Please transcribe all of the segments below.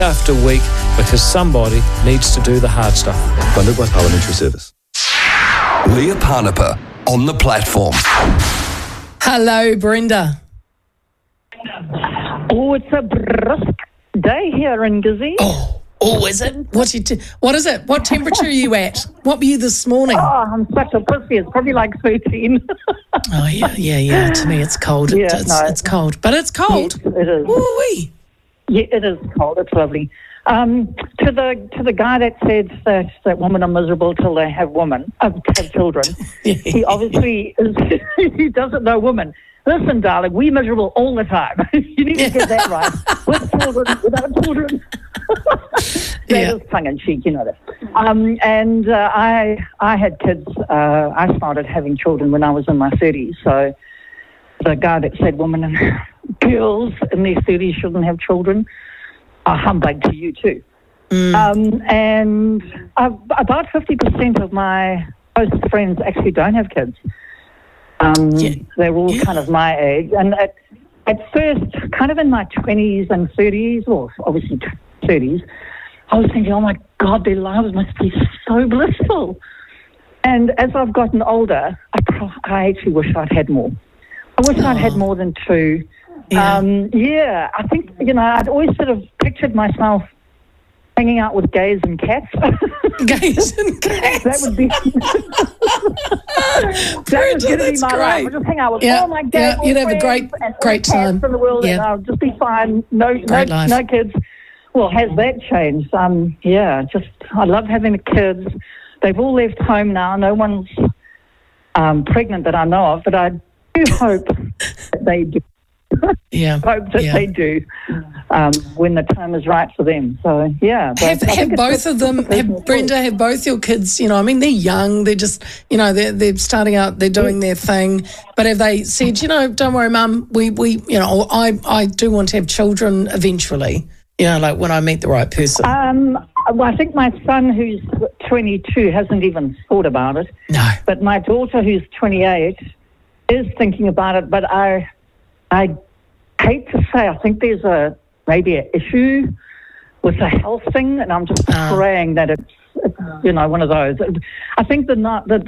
after week because somebody needs to do the hard stuff. Funded by Parliamentary Service. Leah Parnapa on the platform. Hello, Brenda. Oh, it's a brisk day here in Gizzy. Oh, is it? What is it? What temperature are you at? What were you this morning? Oh, I'm such a pussy. It's probably like 13. Oh, yeah. To me, it's cold. It's cold. But it's cold. Yes, it is. Ooh-wee. Yeah, it is cold. It's lovely. To the guy that said that women are miserable till they have children, he obviously he doesn't know women. Listen, darling, we're miserable all the time. You need to get that right. With children, without children. That is tongue-in-cheek, you know that. I had kids. I started having children when I was in my 30s. So the guy that said women and girls in their 30s shouldn't have children, a humbug to you too. And about 50% of my close friends actually don't have kids. They're all kind of my age. And at first, kind of in my 20s and 30s, or obviously 30s, I was thinking, oh my God, their lives must be so blissful. And as I've gotten older, I actually wish I'd had more. I wish I'd had more than two. I think, I'd always sort of pictured myself hanging out with gays and cats. Gays and cats. That would be... that was going to be my life. I'd just hang out with all my gays. You'd have a great time. In the world, and I'll just be fine. No kids. Well, has that changed? I love having the kids. They've all left home now. No one's pregnant that I know of, but I do hope that they do. They do when the time is right for them. So, Have both of them, Brenda, have both your kids, they're young, they're just, they're starting out, they're doing their thing, but have they said, don't worry, Mum, I do want to have children eventually, like when I meet the right person? Well, I think my son, who's 22, hasn't even thought about it. No. But my daughter, who's 28, is thinking about it, but I hate to say, I think there's maybe an issue with the health thing, and I'm just praying that it's one of those. I think the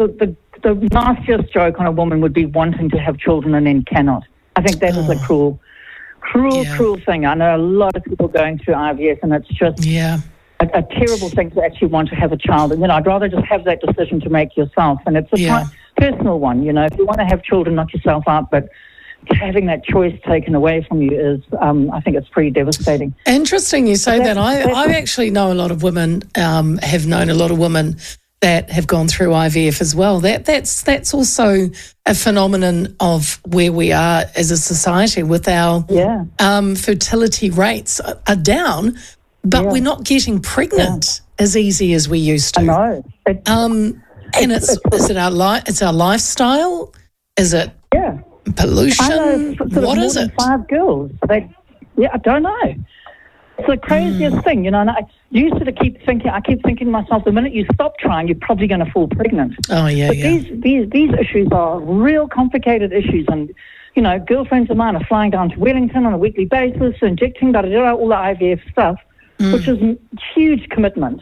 nastiest joke on a woman would be wanting to have children and then cannot. I think that is a cruel thing. I know a lot of people going through IVF, and it's just a terrible thing to actually want to have a child. And I'd rather just have that decision to make yourself, and it's a personal one. If you want to have children, knock yourself out, but having that choice taken away from you is, I think it's pretty devastating. Interesting you say that. I actually know a lot of women, have known a lot of women that have gone through IVF as well. That's also a phenomenon of where we are as a society with our fertility rates are down, but we're not getting pregnant as easy as we used to. I know. And is it our lifestyle? Is it pollution? What is it? 5 girls. I don't know. It's the craziest thing, and I used to keep thinking to myself, the minute you stop trying, you're probably going to fall pregnant. Oh, yeah, but these issues are real complicated issues, and, girlfriends of mine are flying down to Wellington on a weekly basis, injecting all the IVF stuff, which is a huge commitment,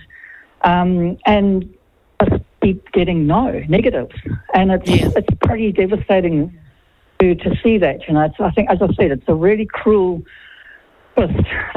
and just keep getting negatives, and it's pretty devastating to see that. I think, as I said, it's a really cruel twist,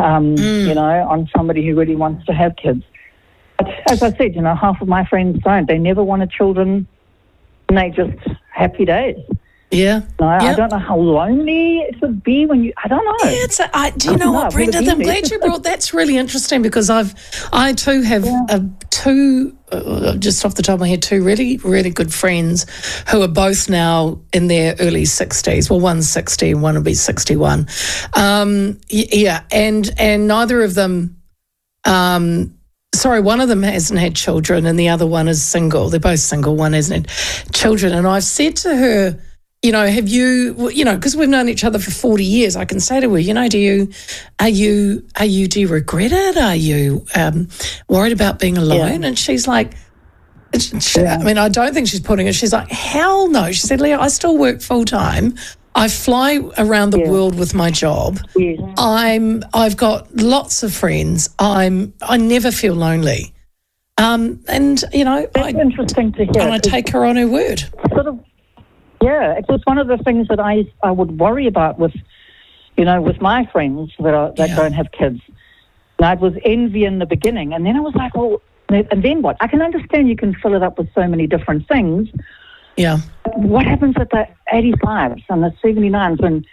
on somebody who really wants to have kids. But as I said, half of my friends don't. They never wanted children, and they just happy days. Yeah. I don't know how lonely it would be when I don't know. Yeah, do you know what, Brenda? I'm glad you brought that's really interesting, because I too have two, just off the top of my head, two really, really good friends who are both now in their early 60s. Well, one's 60 and one will be 61. And neither of them, one of them hasn't had children and the other one is single. They're both single. One hasn't had children. And I've said to her, have you, because we've known each other for 40 years, I can say to her, do you regret it? Are you worried about being alone? Yeah. And she's like, I don't think she's putting it. She's like, hell no. She said, Leah, I still work full time. I fly around the world with my job. Yes. I've got lots of friends. I never feel lonely. And you know, That's interesting to hear. and I take her on her word. Sort of, yeah, it was one of the things that I would worry about with, you know, with my friends that don't have kids. And I was envy in the beginning, and then I was like, well, and then what? I can understand you can fill it up with so many different things. Yeah. What happens at the 85s and the 79s when...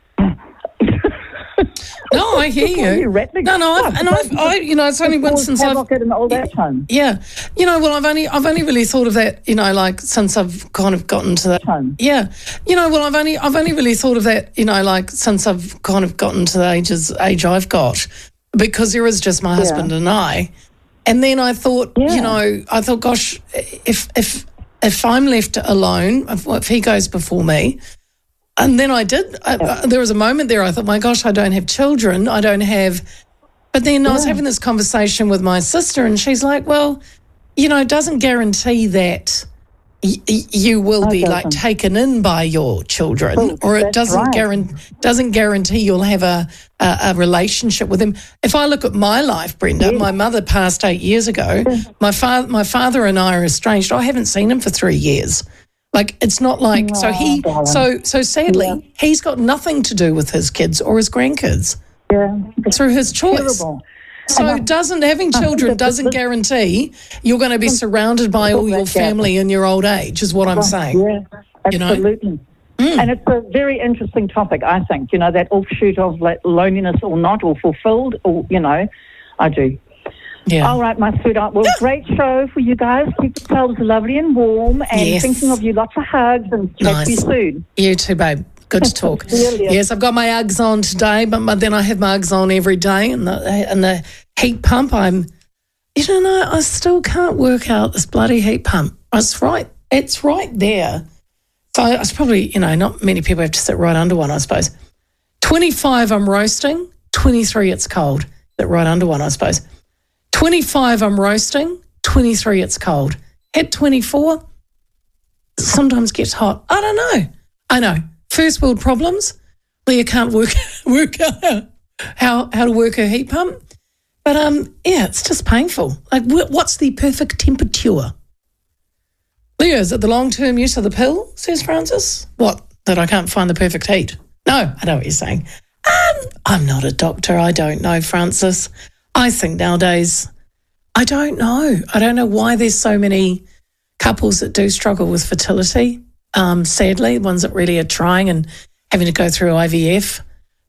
No, I hear you. No, I've you know, it's only once since I've an old age home. Yeah, you know, well, I've only really thought of that, you know, like since I've kind of gotten to that. Yeah, you know, well, I've only really thought of that, you know, like since I've kind of gotten to the age I've got, because there is just my husband and I, and then I thought, you know, gosh, if I'm left alone, if he goes before me. And then I did. There was a moment there I thought, my gosh, I don't have children. I don't have. But then I was having this conversation with my sister, and she's like, well, you know, it doesn't guarantee that you will be like taken in by your children, or it doesn't guarantee you'll have a relationship with them. If I look at my life, Brenda, my mother passed 8 years ago. My father and I are estranged. I haven't seen him for 3 years. Like, it's not like, so sadly, he's got nothing to do with his kids or his grandkids. Yeah. Through his choice. Terrible. So having children doesn't guarantee you're going to be surrounded by all your family in your old age, is what I'm saying. Yeah, absolutely. You know? And it's a very interesting topic, I think, you know, that offshoot of like loneliness or not, or fulfilled, or, you know, I do. Yeah. All right, my sweetheart. Well, great show for you guys. Keep yourselves lovely and warm, and thinking of you, lots of hugs, and chat to you soon. You too, babe. Good to talk. Yes, I've got my Uggs on today, but then I have my Uggs on every day, and the heat pump. I still can't work out this bloody heat pump. It's right there. So it's probably, you know, not many people have to sit right under one, I suppose. 25, I'm roasting. 23, it's cold. Sit right under one, I suppose. 25, I'm roasting. 23, it's cold. Hit 24, sometimes gets hot. I don't know. I know. First world problems. Leah can't work out how to work her heat pump. But, it's just painful. Like, what's the perfect temperature? Leah, is it the long-term use of the pill, says Francis? What, that I can't find the perfect heat? No, I know what you're saying. I'm not a doctor. I don't know, Francis. I think nowadays, I don't know. I don't know why there's so many couples that do struggle with fertility. Sadly, ones that really are trying and having to go through IVF.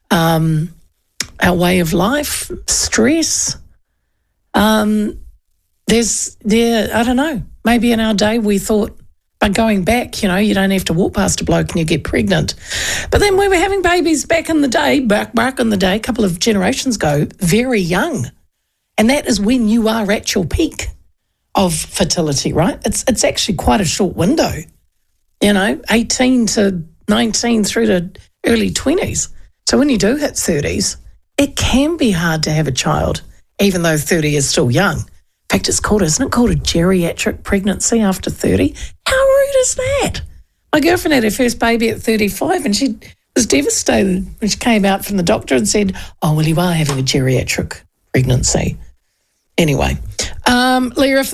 Our way of life, stress. I don't know. Maybe in our day we thought, but going back, you know, you don't have to walk past a bloke and you get pregnant. But then we were having babies back in the day, a couple of generations ago, very young. And that is when you are at your peak of fertility, right? It's actually quite a short window, you know, 18 to 19 through to early 20s. So when you do hit 30s, it can be hard to have a child, even though 30 is still young. In fact, isn't it called a geriatric pregnancy after 30? How rude is that? My girlfriend had her first baby at 35 and she was devastated when she came out from the doctor and said, oh, well, you are having a geriatric pregnancy. Anyway, Leah, if